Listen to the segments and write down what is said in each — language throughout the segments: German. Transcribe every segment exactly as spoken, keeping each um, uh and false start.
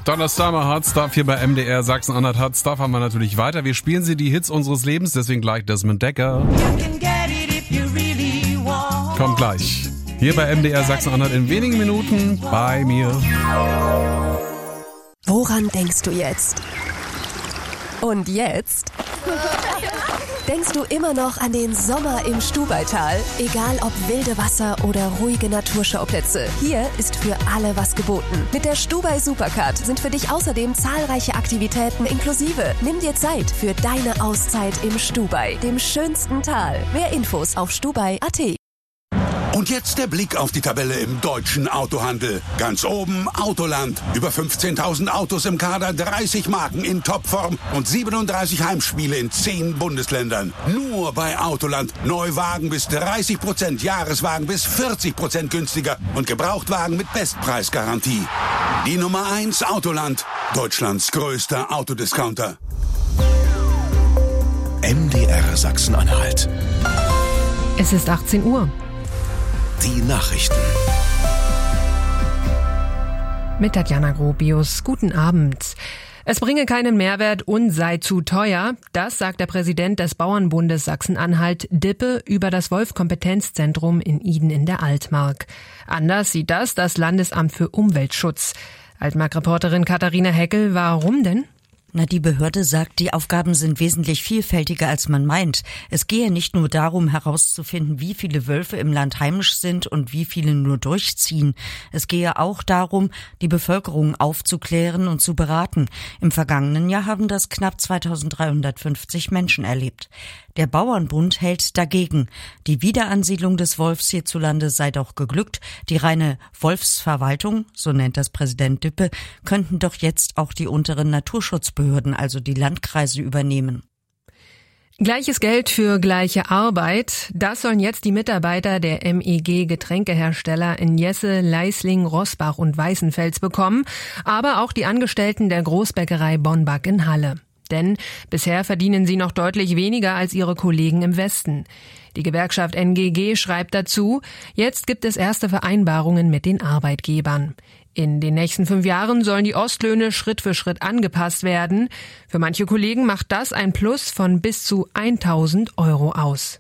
Donna Summer, Hot Stuff hier bei M D R Sachsen-Anhalt. Hot Stuff haben wir natürlich weiter. Wir spielen sie die Hits unseres Lebens, deswegen gleich Desmond Decker. Really kommt gleich. Hier bei M D R Sachsen-Anhalt in wenigen Minuten bei mir. Woran denkst du jetzt? Und jetzt? Denkst du immer noch an den Sommer im Stubaital? Egal ob wilde Wasser oder ruhige Naturschauplätze, hier ist für alle was geboten. Mit der Stubai Supercard sind für dich außerdem zahlreiche Aktivitäten inklusive. Nimm dir Zeit für deine Auszeit im Stubai, dem schönsten Tal. Mehr Infos auf stubai punkt at. Und jetzt der Blick auf die Tabelle im deutschen Autohandel. Ganz oben Autoland. Über fünfzehntausend Autos im Kader, dreißig Marken in Topform und siebenunddreißig Heimspiele in zehn Bundesländern. Nur bei Autoland. Neuwagen bis dreißig Prozent, Jahreswagen bis vierzig Prozent günstiger und Gebrauchtwagen mit Bestpreisgarantie. Die Nummer eins Autoland. Deutschlands größter Autodiscounter. M D R Sachsen-Anhalt. Es ist achtzehn Uhr. Die Nachrichten. Mit Tatjana Gropius. Guten Abend. Es bringe keinen Mehrwert und sei zu teuer. Das sagt der Präsident des Bauernbundes Sachsen-Anhalt, Dippe, über das Wolf-Kompetenzzentrum in Iden in der Altmark. Anders sieht das das Landesamt für Umweltschutz. Altmark-Reporterin Katharina Heckel, warum denn? Na, die Behörde sagt, die Aufgaben sind wesentlich vielfältiger, als man meint. Es gehe nicht nur darum, herauszufinden, wie viele Wölfe im Land heimisch sind und wie viele nur durchziehen. Es gehe auch darum, die Bevölkerung aufzuklären und zu beraten. Im vergangenen Jahr haben das knapp zweitausenddreihundertfünfzig Menschen erlebt. Der Bauernbund hält dagegen. Die Wiederansiedlung des Wolfs hierzulande sei doch geglückt. Die reine Wolfsverwaltung, so nennt das Präsident Dippe, könnten doch jetzt auch die unteren Naturschutzbehörden, also die Landkreise, übernehmen. Gleiches Geld für gleiche Arbeit. Das sollen jetzt die Mitarbeiter der M E G-Getränkehersteller in Jesse, Leisling, Roßbach und Weißenfels bekommen, aber auch die Angestellten der Großbäckerei Bonback in Halle. Denn bisher verdienen sie noch deutlich weniger als ihre Kollegen im Westen. Die Gewerkschaft N G G schreibt dazu, jetzt gibt es erste Vereinbarungen mit den Arbeitgebern. In den nächsten fünf Jahren sollen die Ostlöhne Schritt für Schritt angepasst werden. Für manche Kollegen macht das ein Plus von bis zu tausend Euro aus.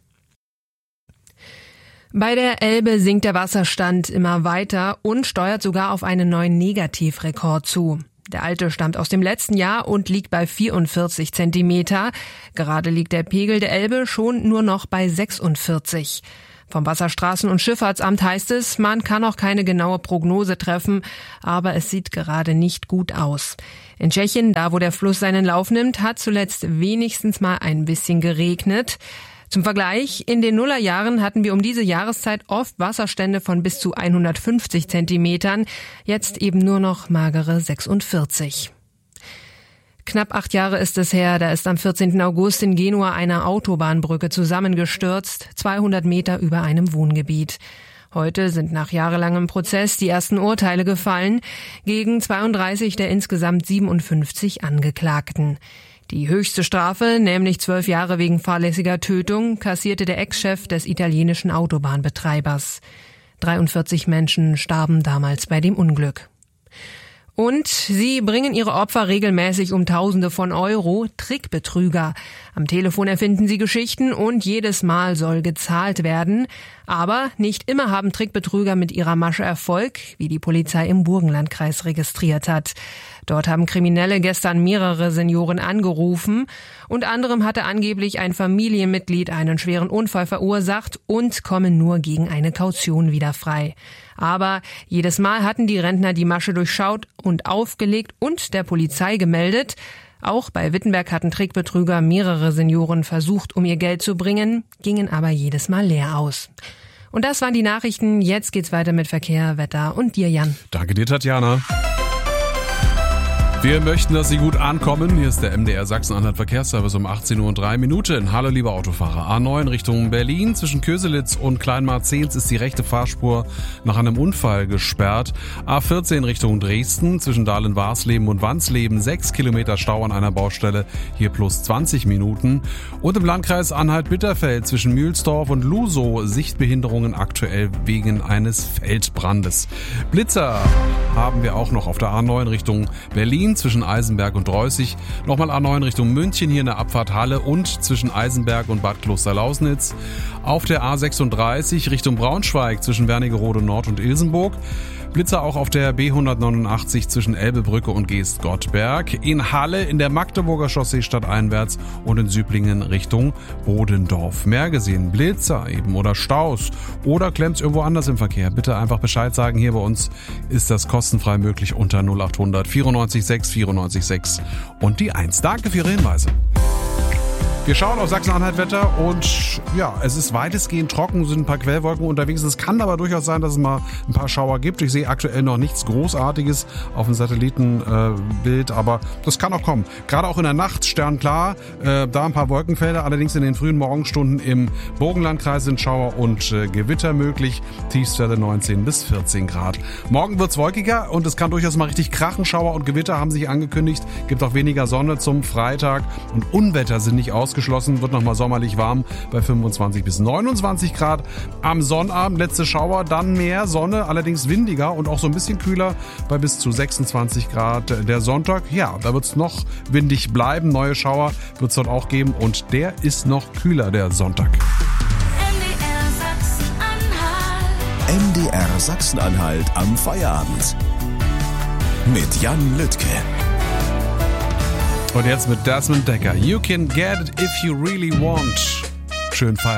Bei der Elbe sinkt der Wasserstand immer weiter und steuert sogar auf einen neuen Negativrekord zu. Der alte stammt aus dem letzten Jahr und liegt bei vierundvierzig Zentimeter. Gerade liegt der Pegel der Elbe schon nur noch bei sechsundvierzig. Vom Wasserstraßen- und Schifffahrtsamt heißt es, man kann noch keine genaue Prognose treffen, aber es sieht gerade nicht gut aus. In Tschechien, da wo der Fluss seinen Lauf nimmt, hat zuletzt wenigstens mal ein bisschen geregnet. Zum Vergleich, in den Nullerjahren hatten wir um diese Jahreszeit oft Wasserstände von bis zu hundertfünfzig Zentimetern, jetzt eben nur noch magere sechsundvierzig. Knapp acht Jahre ist es her, da ist am vierzehnten August in Genua eine Autobahnbrücke zusammengestürzt, zweihundert Meter über einem Wohngebiet. Heute sind nach jahrelangem Prozess die ersten Urteile gefallen gegen zweiunddreißig der insgesamt siebenundfünfzig Angeklagten. Die höchste Strafe, nämlich zwölf Jahre wegen fahrlässiger Tötung, kassierte der Ex-Chef des italienischen Autobahnbetreibers. dreiundvierzig Menschen starben damals bei dem Unglück. Und sie bringen ihre Opfer regelmäßig um Tausende von Euro, Trickbetrüger. Am Telefon erfinden sie Geschichten und jedes Mal soll gezahlt werden. Aber nicht immer haben Trickbetrüger mit ihrer Masche Erfolg, wie die Polizei im Burgenlandkreis registriert hat. Dort haben Kriminelle gestern mehrere Senioren angerufen. Unter anderem hatte angeblich ein Familienmitglied einen schweren Unfall verursacht und kommen nur gegen eine Kaution wieder frei. Aber jedes Mal hatten die Rentner die Masche durchschaut und aufgelegt und der Polizei gemeldet. Auch bei Wittenberg hatten Trickbetrüger mehrere Senioren versucht, um ihr Geld zu bringen, gingen aber jedes Mal leer aus. Und das waren die Nachrichten. Jetzt geht's weiter mit Verkehr, Wetter und dir, Jan. Danke dir, Tatjana. Wir möchten, dass Sie gut ankommen. Hier ist der M D R Sachsen-Anhalt Verkehrsservice um achtzehn Uhr und drei Minuten. Hallo liebe Autofahrer. A neun Richtung Berlin. Zwischen Köselitz und Kleinmarzehns ist die rechte Fahrspur nach einem Unfall gesperrt. A vierzehn Richtung Dresden. Zwischen Dahlen-Warsleben und Wansleben sechs Kilometer Stau an einer Baustelle. Hier plus zwanzig Minuten. Und im Landkreis Anhalt-Bitterfeld zwischen Mühlsdorf und Lusow Sichtbehinderungen aktuell wegen eines Feldbrandes. Blitzer haben wir auch noch auf der A neun Richtung Berlin zwischen Eisenberg und Reußig. Nochmal A neun Richtung München, hier in der Abfahrt Halle und zwischen Eisenberg und Bad Klosterlausnitz. Auf der A sechsunddreißig Richtung Braunschweig zwischen Wernigerode Nord und Ilsenburg. Blitzer auch auf der B hundertneunundachtzig zwischen Elbebrücke und Geest-Gottberg. In Halle in der Magdeburger Chaussee stadteinwärts und in Süblingen Richtung Bodendorf. Mehr gesehen, Blitzer eben oder Staus oder klemmt's irgendwo anders im Verkehr. Bitte einfach Bescheid sagen. Hier bei uns ist das kostenfrei möglich unter null acht hundert vierundneunzig sechs vierundneunzig sechs und die eins. Danke für Ihre Hinweise. Wir schauen auf Sachsen-Anhalt-Wetter und ja, es ist weitestgehend trocken, sind ein paar Quellwolken unterwegs. Es kann aber durchaus sein, dass es mal ein paar Schauer gibt. Ich sehe aktuell noch nichts Großartiges auf dem Satellitenbild, äh, aber das kann auch kommen. Gerade auch in der Nacht sternklar, äh, da ein paar Wolkenfelder. Allerdings in den frühen Morgenstunden im Burgenlandkreis sind Schauer und äh, Gewitter möglich. Tiefstwerte neunzehn bis vierzehn Grad. Morgen wird's wolkiger und es kann durchaus mal richtig krachen. Schauer und Gewitter haben sich angekündigt. Gibt auch weniger Sonne zum Freitag und Unwetter sind nicht ausgeschlossen. Geschlossen, wird nochmal sommerlich warm bei fünfundzwanzig bis neunundzwanzig Grad. Am Sonnabend letzte Schauer, dann mehr Sonne, allerdings windiger und auch so ein bisschen kühler bei bis zu sechsundzwanzig Grad. Der Sonntag, ja, da wird es noch windig bleiben. Neue Schauer wird es dort auch geben und der ist noch kühler, der Sonntag. M D R Sachsen-Anhalt am Feierabend. Mit Jan Lüttke. Und jetzt mit Desmond Dekker. You can get it if you really want. Schön feiern.